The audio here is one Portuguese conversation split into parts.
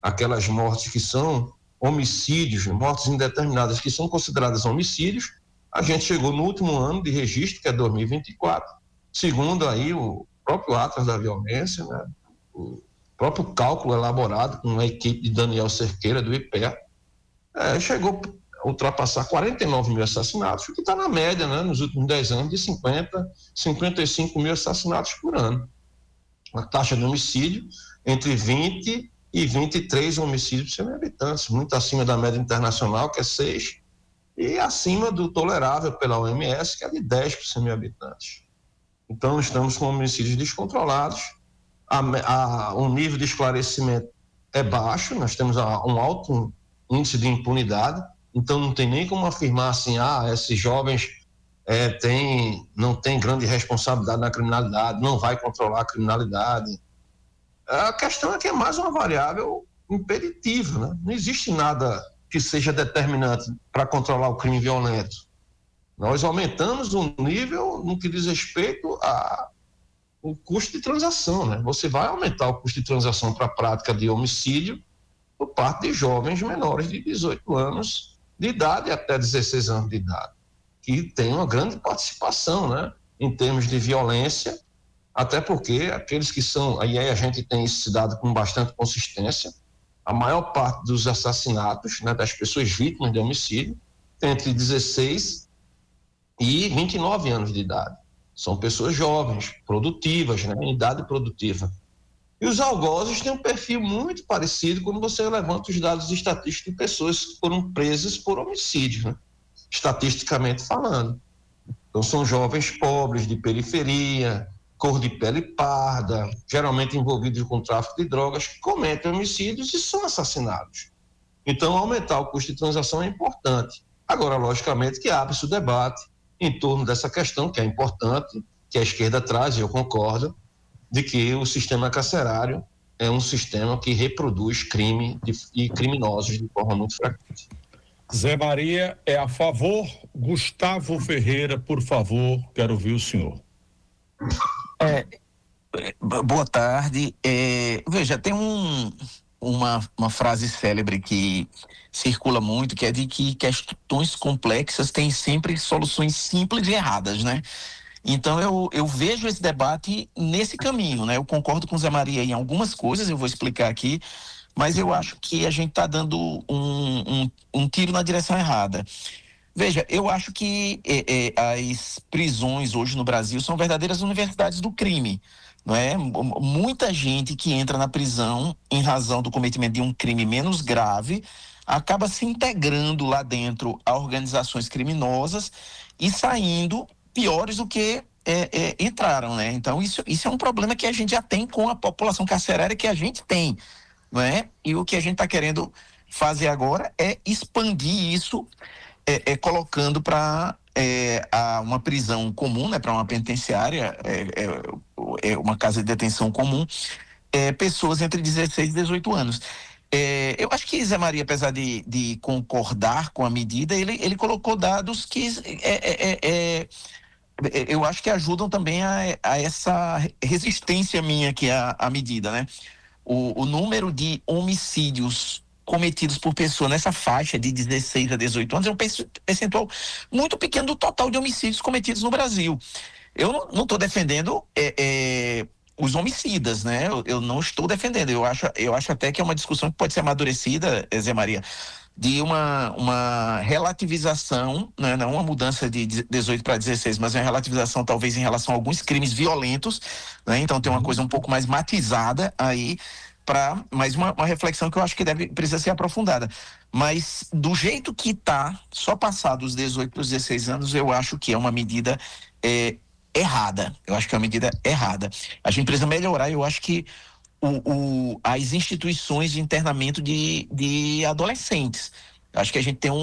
aquelas mortes que são homicídios, mortes indeterminadas que são consideradas homicídios, a gente chegou no último ano de registro, que é 2024, segundo aí o próprio Atlas da Violência, né? O próprio cálculo elaborado com a equipe de Daniel Cerqueira, do IPEA, chegou a ultrapassar 49 mil assassinatos, o que está na média, né, nos últimos 10 anos, de 55 mil assassinatos por ano. A taxa de homicídio entre 20 e 23 homicídios por 100 mil habitantes, muito acima da média internacional, que é 6, e acima do tolerável pela OMS, que é de 10 por 100 mil habitantes. Então, estamos com homicídios descontrolados, o nível de esclarecimento é baixo, nós temos um alto índice de impunidade, então não tem nem como afirmar assim, esses jovens não têm grande responsabilidade na criminalidade, não vai controlar a criminalidade. A questão é que é mais uma variável impeditiva, né? Não existe nada que seja determinante para controlar o crime violento. Nós aumentamos o nível no que diz respeito ao custo de transação, né? Você vai aumentar o custo de transação para a prática de homicídio por parte de jovens menores de 18 anos de idade até 16 anos de idade, que tem uma grande participação, né, em termos de violência, até porque aqueles que são, aí a gente tem esse dado com bastante consistência, a maior parte dos assassinatos, né, das pessoas vítimas de homicídio, tem entre 16 e 29 anos de idade. São pessoas jovens, produtivas, né, em idade produtiva. E os algozes têm um perfil muito parecido quando você levanta os dados estatísticos de pessoas que foram presas por homicídio, né? Estatisticamente falando. Então, são jovens pobres, de periferia, cor de pele parda, geralmente envolvidos com tráfico de drogas, que cometem homicídios e são assassinados. Então, aumentar o custo de transação é importante. Agora, logicamente, que abre-se o debate em torno dessa questão, que é importante, que a esquerda traz, e eu concordo, de que o sistema carcerário é um sistema que reproduz crime e criminosos de forma muito frequente. Zé Maria é a favor. Gustavo Ferreira, por favor, quero ouvir o senhor. Boa tarde. Veja, tem uma frase célebre que circula muito, que é de que questões complexas têm sempre soluções simples e erradas, né? Então eu vejo esse debate nesse caminho, né? Eu concordo com o Zé Maria em algumas coisas, eu vou explicar aqui, mas eu acho que a gente está dando um tiro na direção errada. Veja, eu acho que as prisões hoje no Brasil são verdadeiras universidades do crime, não é? Muita gente que entra na prisão em razão do cometimento de um crime menos grave acaba se integrando lá dentro a organizações criminosas e saindo piores do que entraram, né? Então isso é um problema que a gente já tem com a população carcerária que a gente tem, não é? E o que a gente está querendo fazer agora é expandir isso, colocando para uma prisão comum, né? Para uma penitenciária, uma casa de detenção comum, pessoas entre 16 e 18 anos. Eu acho que Zé Maria, apesar de concordar com a medida, ele colocou dados que eu acho que ajudam também a essa resistência minha aqui à medida, né? O número de homicídios cometidos por pessoa nessa faixa de 16 a 18 anos é um percentual muito pequeno do total de homicídios cometidos no Brasil. Eu não estou defendendo os homicidas, né? Eu não estou defendendo. Eu acho até que é uma discussão que pode ser amadurecida, Zé Maria, de uma relativização, né? Não uma mudança de 18 para 16, mas uma relativização talvez em relação a alguns crimes violentos, né? Então tem uma coisa um pouco mais matizada aí, para mais uma reflexão que eu acho que precisa ser aprofundada. Mas do jeito que está, só passar dos 18 para os 16 anos, eu acho que é uma medida errada. Eu acho que é uma medida errada. A gente precisa melhorar. Eu acho que as instituições de internamento de adolescentes. Acho que a gente tem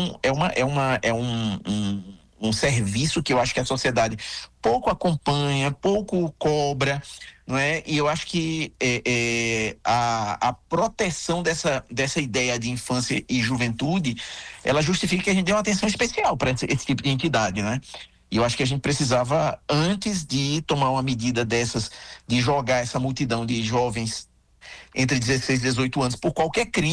um serviço que eu acho que a sociedade pouco acompanha, pouco cobra, não é? E eu acho que a proteção dessa ideia de infância e juventude, ela justifica que a gente dê uma atenção especial para esse tipo de entidade, né? E eu acho que a gente precisava, antes de tomar uma medida dessas, de jogar essa multidão de jovens entre 16 e 18 anos por qualquer crime,